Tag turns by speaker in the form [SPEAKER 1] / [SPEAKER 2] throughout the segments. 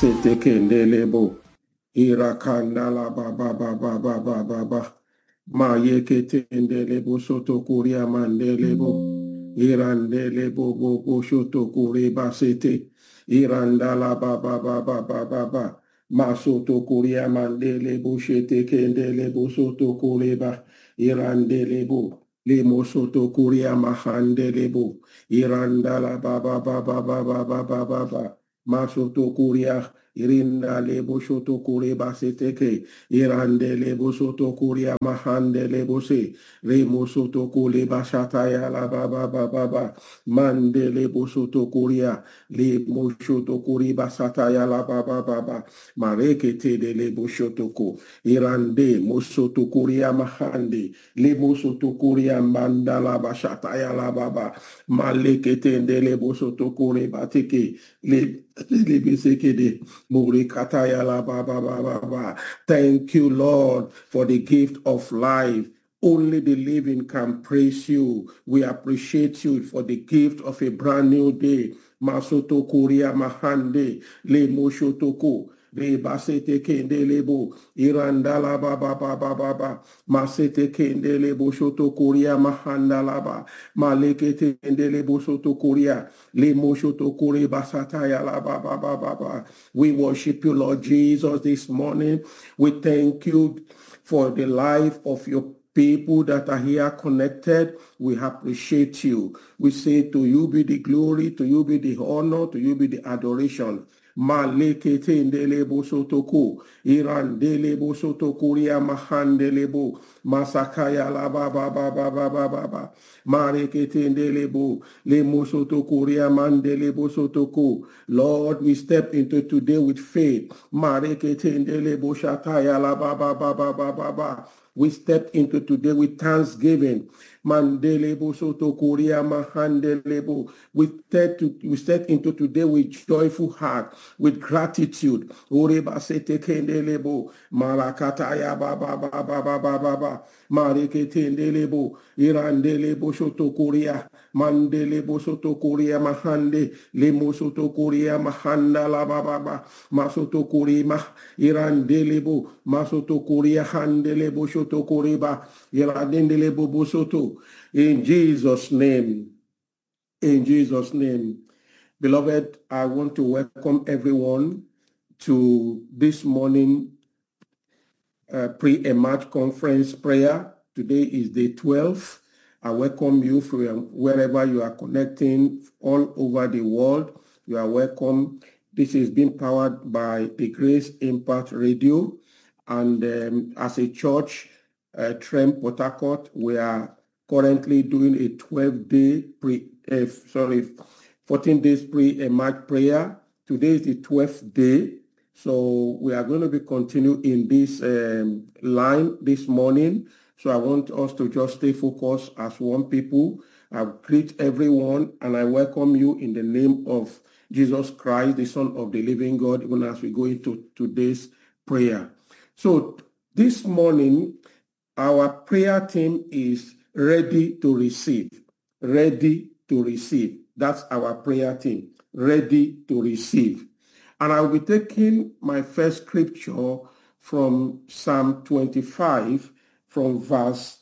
[SPEAKER 1] Masete kendelebo. Irakanda la ba ba ba ba ba ba ba ba. Mayeke tendelebo soto kuria mandelebo. Irandelebo bo bo soto kuri basete. Iranda la ba ba ba ba ba ba ba. Masoto kuria mandelebo shete kendelebo soto kuriba. Irandelebo. Lemo soto kuria mahandelebo. Iranda la ba ba ba ba ba ba ba ba ba ba. Masoto kuria irinda lebo soto kure baseteke irande lebo soto kuria mahande lebo se remo soto kule basata ya la ba ba ba ba ba mande lebo soto kuria lebo soto kuri basata ya la ba ba ba ba mareke te de lebo soto ko irande mosoto kuria mahande lebo soto kuria mandala basata ya la ba ba maleke te de lebo soto kure bateke Thank you, Lord, for the gift of life. Only the living can praise you. We appreciate you for the gift of a brand new day. Masoto Korea Mahande, Le Moshotoko. Basete kendelebo irandala baba baba baba masete kendelebo shoto korea mahandalaba malekete kendelebo shoto korea lemo shoto kore basata ya la baba baba. We worship you, Lord Jesus, this morning. We thank you for the life of your people that are here connected. We appreciate you. We say to you be the glory, to you be the honor, to you be the adoration. Malekete ndelebo sotoko irandelebo sotokuria mahandelebo masakaya la baba baba baba baba marekete ndelebo lemo sotokuria mandelebo sotoko. Lord, we step into today with faith. Marekete ndelebo shataya la baba baba baba. We step into today with thanksgiving. Mandelebo soto korea mahandelebo. We step into today with joyful heart, with gratitude. Oreba sete kendelebo. Marakataya baba baba baba baba. Mareketendelebo. Irandelebo soto korea. Mandelebo soto korea mahande. Lemo soto korea mahanda la baba. Masoto korea irandelebo. Masoto korea handelebo soto koreba. Iradendelebo bosoto. In Jesus' name. In Jesus' name. Beloved, I want to welcome everyone to this morning pre-emerge conference prayer. Today is day 12. I welcome you from wherever you are connecting all over the world. You are welcome. This is being powered by the Grace Impact Radio. And as a church, Trem Port Harcourt, we are currently doing a 14 days pre-emerge prayer. Today is the 12th day. So we are going to be continuing in this line this morning. So I want us to just stay focused as one people. I greet everyone and I welcome you in the name of Jesus Christ, the Son of the living God, even as we go into today's prayer. So this morning, our prayer theme is ready to receive. Ready to receive. That's our prayer theme. Ready to receive. And I'll be taking my first scripture from Psalm 25, from verse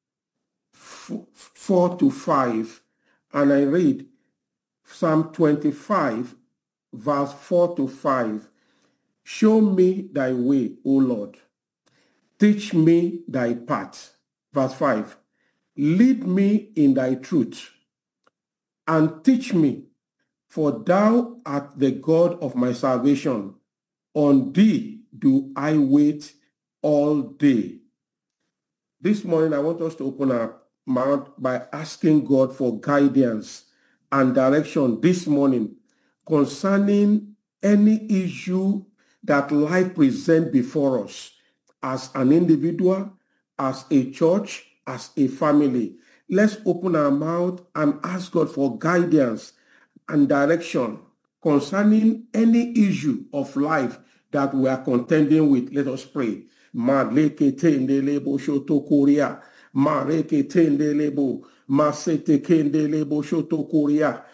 [SPEAKER 1] 4 to 5. And I read Psalm 25, verse 4 to 5. Show me thy way, O Lord. Teach me thy path. Verse 5. Lead me in thy truth and teach me, for thou art the God of my salvation. On thee do I wait all day. This morning, I want us to open our mouth by asking God for guidance and direction this morning concerning any issue that life presents before us as an individual, as a church, as a family. Let's open our mouth and ask God for guidance and direction concerning any issue of life that we are contending with. Let us pray. Malekete shoto korea. Marekete ndelebo. Masete kendelebo shoto korea.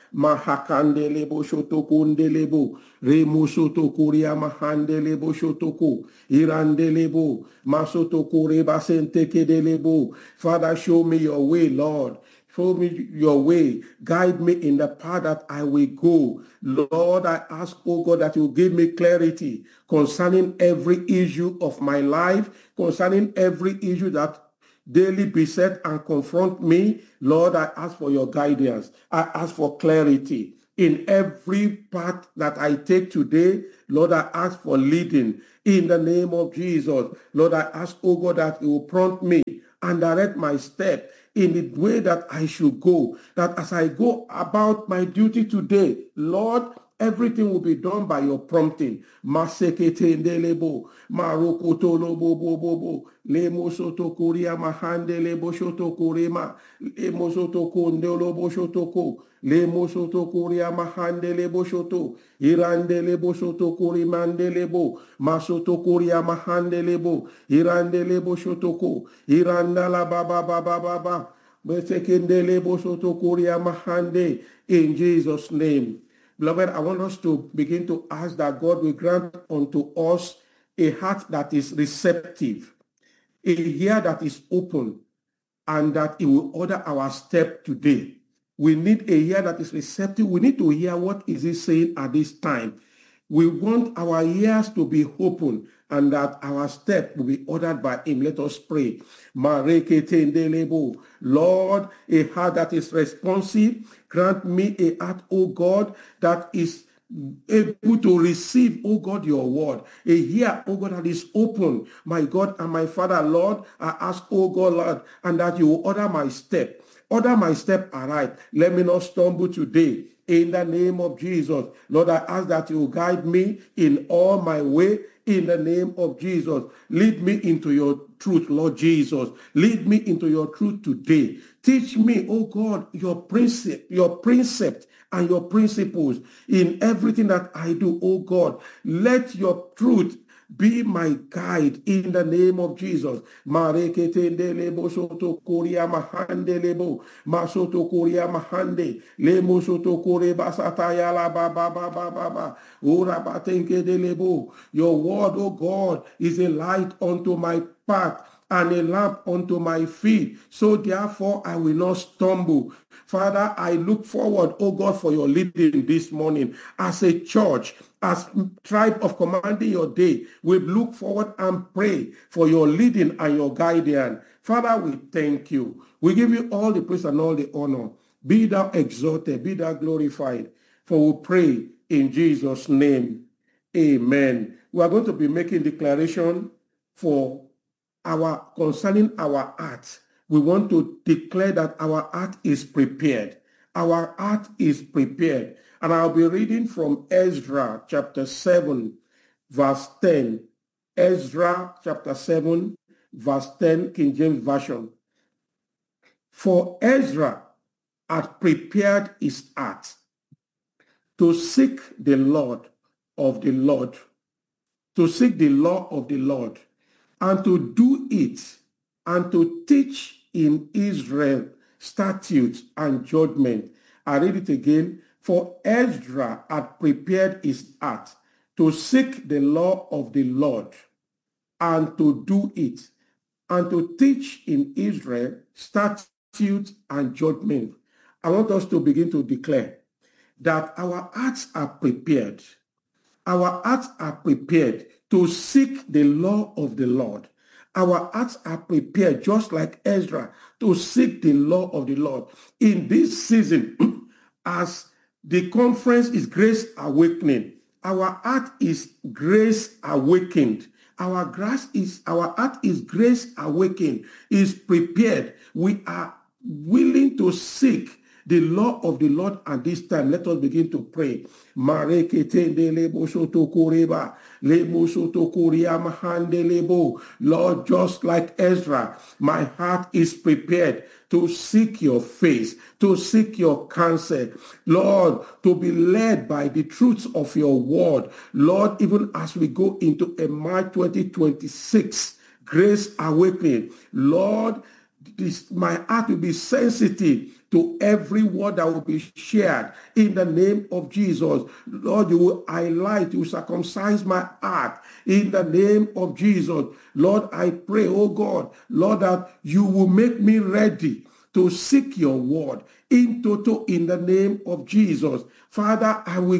[SPEAKER 1] Mahakandelebo shotokundelebo. Remusoto koria mahandelebo shotoko. Irandelebo. Masotoko reba sentekedelebo. Father, show me your way, Lord. Show me your way. Guide me in the path that I will go. Lord, I ask, oh God, that you give me clarity concerning every issue of my life, concerning every issue that daily beset and confront me. Lord, I ask for your guidance. I ask for clarity. In every path that I take today, Lord, I ask for leading in the name of Jesus. Lord, I ask, oh God, that you will prompt me and direct my step in the way that I should go, that as I go about my duty today, Lord, everything will be done by your prompting. Masekete ndelebo, marokoto lobo bobo, lemo soto koria mahande lebo shoto korema, lemo soto kondelo bo shotoko, lemo soto koria mahande lebo shoto, irande lebo soto korimande lebo, masoto koria mahande lebo, irande lebo shotoko, iranda la baba baba baba, mesekende lebo soto koria mahande, in Jesus' name. Beloved, I want us to begin to ask that God will grant unto us a heart that is receptive, a ear that is open, and that it will order our step today. We need a ear that is receptive. We need to hear what is he saying at this time. We want our ears to be open and that our step will be ordered by him. Let us pray. Lord, a heart that is responsive. Grant me a heart, O God, that is able to receive, oh God, your word. A ear, oh God, that is open. My God and my Father, Lord, I ask, oh God, Lord, and that you will order my step. Order my step aright. Let me not stumble today. In the name of Jesus, Lord, I ask that you guide me in all my way. In the name of Jesus, lead me into your truth, Lord Jesus. Lead me into your truth today. Teach me, oh God, your precept, and your principles in everything that I do, oh God. Let your truth be my guide in the name of Jesus. Mareketendelebo soto koria mahandelebo masoto koria mahande lemo soto kore basataya la ba ba ba ba ba ba ora batenke delebo. Your word, oh God, is a light unto my path and a lamp unto my feet. So therefore I will not stumble. Father, I look forward, oh God, for your leading this morning as a church, as tribe of commanding your day. We look forward and pray for your leading and your guidance. Father, we thank you. We give you all the praise and all the honor. Be thou exalted, be thou glorified. For we pray in Jesus' name. Amen. We are going to be making declaration for concerning our heart. We want to declare that our heart is prepared. Our heart is prepared. And I'll be reading from Ezra chapter 7, verse 10. Ezra chapter 7, verse 10, King James Version. For Ezra had prepared his heart to seek the Lord of the Lord, to seek the law of the Lord, and to do it, and to teach in Israel statutes and judgment. I read it again. For Ezra had prepared his heart to seek the law of the Lord, and to do it, and to teach in Israel statutes and judgment. I want us to begin to declare that our hearts are prepared. Our hearts are prepared to seek the law of the Lord. Our hearts are prepared, just like Ezra, to seek the law of the Lord. In this season, as the conference is Grace Awakening, our heart is grace awakened. Our heart is grace awakened, is prepared. We are willing to seek the law of the Lord at this time. Let us begin to pray. Lord, just like Ezra, my heart is prepared to seek your face, to seek your counsel. Lord, to be led by the truths of your word. Lord, even as we go into a March 2026, Grace Awakening, Lord, my heart will be sensitive to to every word that will be shared in the name of Jesus. Lord, you will highlight, you circumcise my heart in the name of Jesus. Lord, I pray, oh God, Lord, that you will make me ready to seek your word in total in the name of Jesus. Father, I will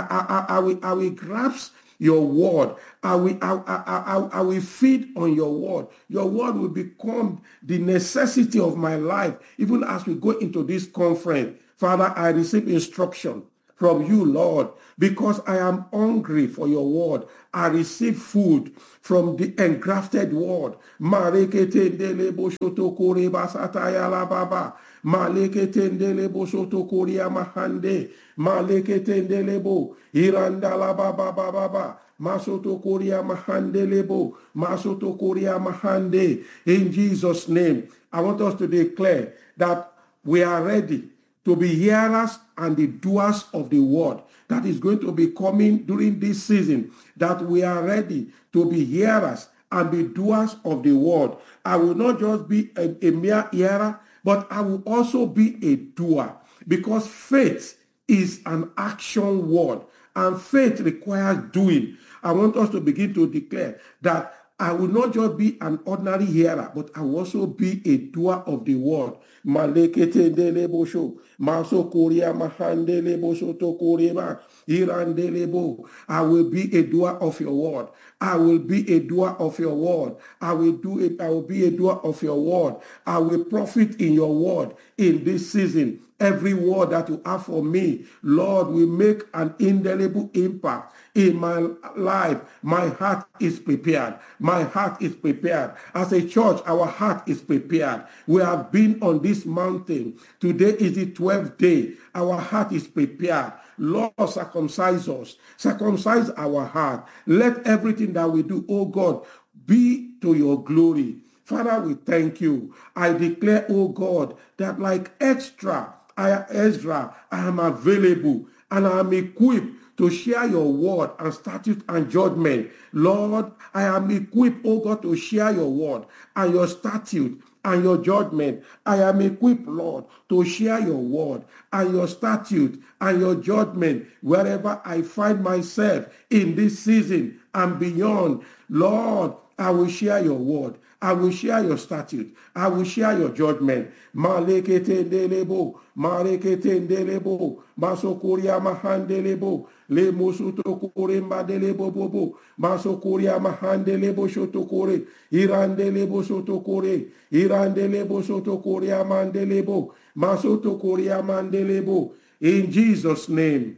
[SPEAKER 1] grasp your word. I will feed on your word. Your word will become the necessity of my life, even as we go into this conference. Father, I receive instruction from you, Lord, because I am hungry for your word. I receive food from the engrafted word. Maleketendele soto koria mahande. Maleketendelebo irandala baba baba. Masoto koria mahandelebo. Masoto koria mahande. In Jesus' name, I want us to declare that we are ready to be hearers and the doers of the word that is going to be coming during this season, that we are ready to be hearers and be doers of the word. I will not just be a mere hearer, but I will also be a doer, because faith is an action word and faith requires doing. I want us to begin to declare that I will not just be an ordinary hearer, but I will also be a doer of the word. Maleketendelebosho, masokoria mahandeleboso tokoreba, irandelebo. I will be a doer of your word. I will be a doer of your word. I will be a doer of your word. I will profit in your word in this season. Every word that you have for me, Lord, will make an indelible impact in my life. My heart is prepared. My heart is prepared. As a church, our heart is prepared. We have been on this mountain. Today is the 12th day. Our heart is prepared. Lord, circumcise us. Circumcise our heart. Let everything that we do, oh God, be to your glory. Father, we thank you. I declare, oh God, that like Ezra, I am available and I am equipped to share your word and statute and judgment. Lord, I am equipped, oh God, to share your word and your statute and your judgment. I am equipped, Lord, to share your word and your statute and your judgment wherever I find myself in this season and beyond. Lord, I will share your word. I will share your statute. I will share your judgment. Maleketendelebo, maleketendelebo, masokoria mahandelebo, le musutokore madelebo bobo, masokoria mahandelebo shotokore, irandelebo sotokore, irandelebo sotokoria mandelebo, masotokoria mandelebo. In Jesus' name.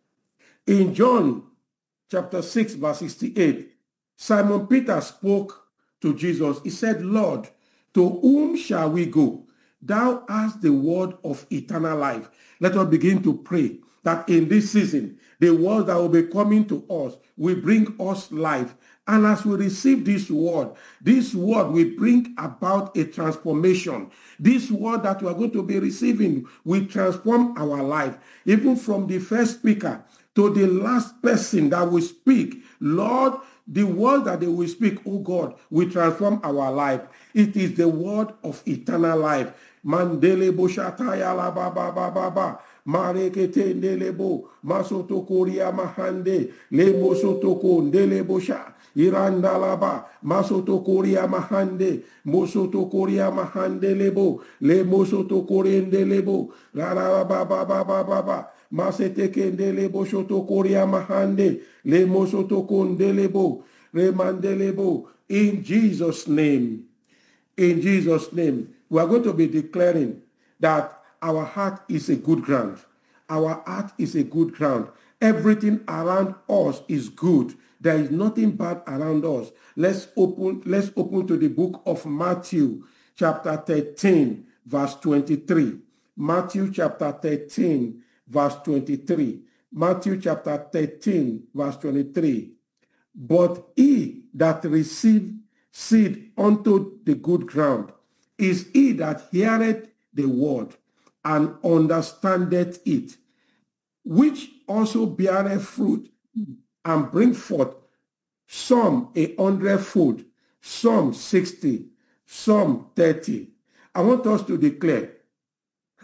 [SPEAKER 1] In John chapter 6, verse 68, Simon Peter spoke to Jesus. He said, Lord, to whom shall we go? Thou hast the word of eternal life. Let us begin to pray that in this season, the word that will be coming to us will bring us life. And as we receive this word will bring about a transformation. This word that we are going to be receiving will transform our life. Even from the first speaker to the last person that will speak, Lord, the word that they will speak, oh God, will transform our life. It is the word of eternal life. Mandele boshataya la ba ba ba ba ba. Marekete ndelebo masoto koria mahande lebo sotoko ndelebo sha iranda laba masoto koria mahande mosoto koria mahande lebo le mosoto korende lebo la la ba ba ba ba ba ba. Masetekendelebo shotokoria mahande le mosotokondelebo remandelebo. In Jesus' name. In Jesus' name. We are going to be declaring that our heart is a good ground. Our heart is a good ground. Everything around us is good. There is nothing bad around us. Let's open to the book of Matthew, chapter 13, verse 23. Matthew chapter 13, verse 23. Matthew chapter 13, verse 23. But he that received seed unto the good ground is he that heareth the word and understandeth it, which also beareth fruit and bring forth some 100-fold, some 60, some 30. I want us to declare,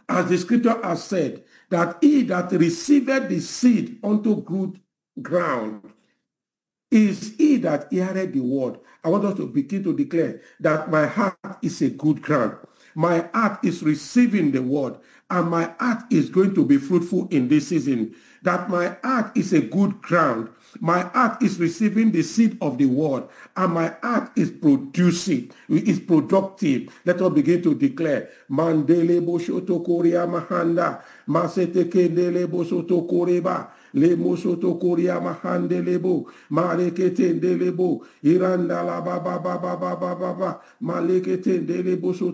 [SPEAKER 1] As the scripture has said, that he that receiveth the seed unto good ground is he that heareth the word. I want us to begin to declare that my heart is a good ground. My heart is receiving the word, and my heart is going to be fruitful in this season. That my heart is a good ground. My heart is receiving the seed of the word, and my heart is producing, is productive. Let us begin to declare. Mandele boshoto korea mahanda, masete kendele bosoto koreba. Le mosoto koria mahande lebo, marekete ndelebo, iranda la baba baba baba baba, malekete ndelebo